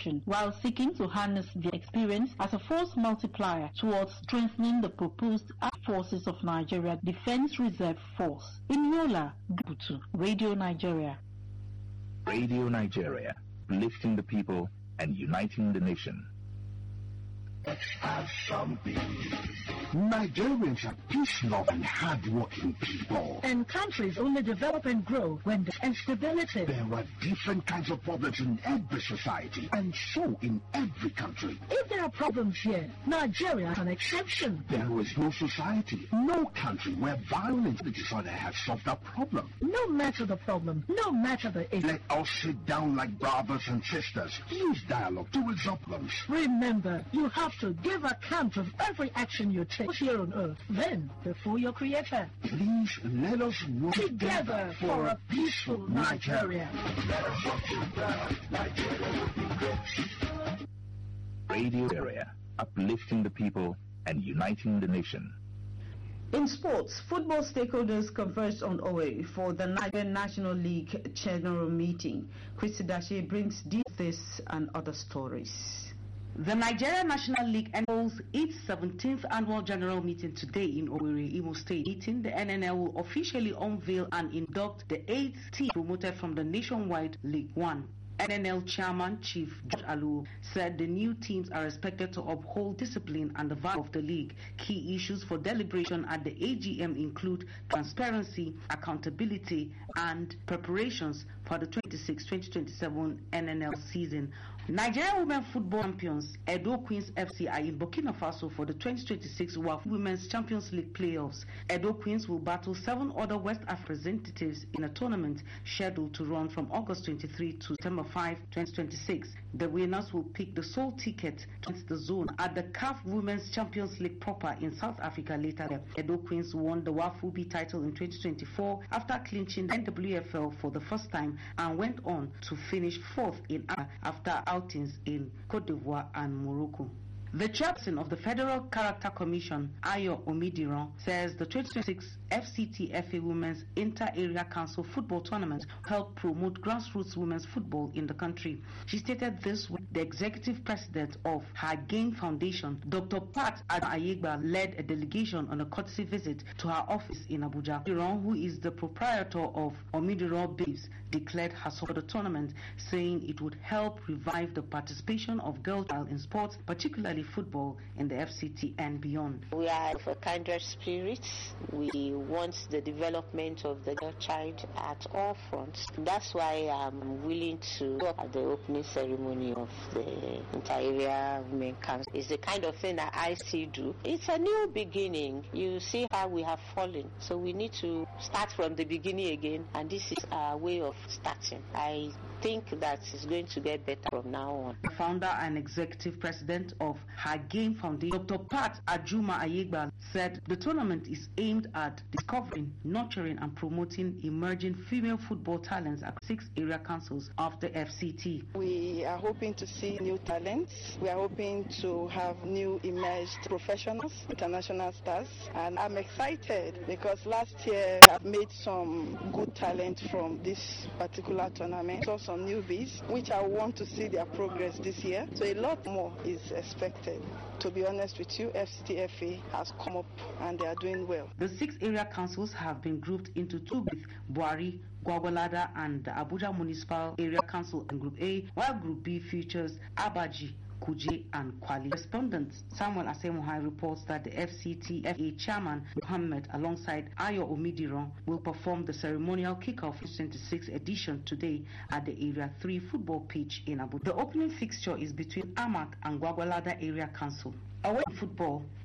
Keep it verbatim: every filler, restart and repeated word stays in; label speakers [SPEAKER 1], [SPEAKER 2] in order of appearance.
[SPEAKER 1] Federation, while seeking to harness their experience as a force multiplier towards strengthening the proposed Armed Forces of Nigeria Defense Reserve Force. In Yola, Butu, Radio Nigeria.
[SPEAKER 2] Radio Nigeria, lifting the people and uniting the nation.
[SPEAKER 3] Let's have some peace. Nigerians are peace-loving, hard-working people.
[SPEAKER 4] And countries only develop and grow when there's stability.
[SPEAKER 3] There are different kinds of problems in every society, and so in every country.
[SPEAKER 4] If there are problems here, Nigeria is an exception.
[SPEAKER 3] There is no society, no country where violence and disorder has solved a problem.
[SPEAKER 4] No matter the problem, no matter the age.
[SPEAKER 3] Let us sit down like brothers and sisters. Use dialogue to resolve problems.
[SPEAKER 4] Remember, you have to give account of every action you take here on earth, then before your creator.
[SPEAKER 3] Please let us work
[SPEAKER 4] together for a peaceful Nigeria.
[SPEAKER 2] Radio Area, uplifting the people and uniting the nation.
[SPEAKER 5] In sports, football stakeholders converged on Owerri for the Nigerian National League General Meeting. Christy Dashi brings this and other stories.
[SPEAKER 6] The Nigeria National League holds its seventeenth annual general meeting today in Owerri, Imo State. Meeting, the N N L will officially unveil and induct the eighth team promoted from the nationwide League One. N N L Chairman Chief George Alu said the new teams are expected to uphold discipline and the value of the league. Key issues for deliberation at the A G M include transparency, accountability, and preparations for the twenty-six twenty twenty-seven N N L season. Nigerian women football champions Edo Queens F C are in Burkina Faso for the twenty twenty-six W A F Women's Champions League playoffs. Edo Queens will battle seven other West African representatives in a tournament scheduled to run from August twenty-third to September fifth, twenty twenty-six. The winners will pick the sole ticket to the zone at the C A F Women's Champions League proper in South Africa later. Edo Queens won the W A F W B title in twenty twenty-four after clinching the N W F L for the first time and went on to finish fourth in after outings in Cote d'Ivoire and Morocco. The chairperson of the Federal Character Commission, Ayo Omidiran, says the twenty twenty-six F C T F A Women's Inter-Area Council Football Tournament helped promote grassroots women's football in the country. She stated this when the executive president of her Gain Foundation, Doctor Pat Ayegba, led a delegation on a courtesy visit to her office in Abuja. Omidiran, who is the proprietor of Omidiran Babes, declared her support for the tournament, saying it would help revive the participation of girl child in sports, particularly football, in the F C T and beyond.
[SPEAKER 7] We are of a kindred spirit. We want the development of the girl child at all fronts. That's why I'm willing to go at the opening ceremony of the Inter-Area Women Council. It's the kind of thing that I see do. It's a new beginning. You see how we have fallen. So we need to start from the beginning again, and this is our way of starting. I think that it's going to get better from now on.
[SPEAKER 6] The founder and executive president of her Gain Foundation, Doctor Pat Ajuma Ayegba, said the tournament is aimed at discovering, nurturing, and promoting emerging female football talents at six area councils of the F C T.
[SPEAKER 8] We are hoping to see new talents. We are hoping to have new emerged professionals, international stars, and I'm excited because last year I have made some good talent from this particular tournament. So some newbies, which I want to see their progress this year. So a lot more is expected. To be honest with you, F C T F A has come up and they are doing well.
[SPEAKER 6] The six area councils have been grouped into two with Buhari, Gwagwalada, and the Abuja Municipal Area Council in Group A, while Group B features Abaji, Kuje, and Kwali. Respondent Samuel Asemuhai reports that the F C T F A chairman Muhammad, alongside Ayo Omidiran, will perform the ceremonial kickoff of the twenty-sixth edition today at the Area three football pitch in Abuja. The opening fixture is between Amak and Gwagwalada Area Council. Away in football,